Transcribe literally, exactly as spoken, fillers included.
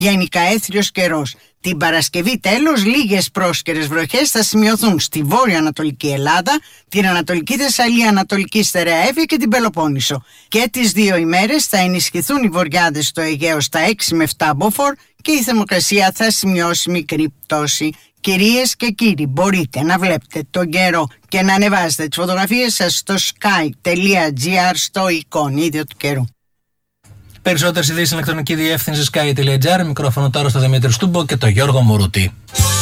Γενικά έθριος καιρός. Την Παρασκευή τέλος, λίγες πρόσκαιρες βροχές θα σημειωθούν στη βόρειο-ανατολική Ελλάδα, την Ανατολική Θεσσαλία, Ανατολική Στερεαεύη και την Πελοπόννησο. Και τις δύο ημέρες θα ενισχυθούν οι βορειάδες στο Αιγαίο στα έξι με επτά μποφόρ και η θερμοκρασία θα σημειώσει μικρή πτώση. Κυρίες και κύριοι, μπορείτε να βλέπετε τον καιρό και να ανεβάζετε τις φωτογραφίες σας στο sky τελεία gr στο εικονίδιο του καιρού. Περισσότερες ειδήσεις στην ηλεκτρονική διεύθυνση sky τελεία gr. Μικρόφωνο τώρα στο Δημήτρη Στούμπο και το Γιώργο Μουρούτη.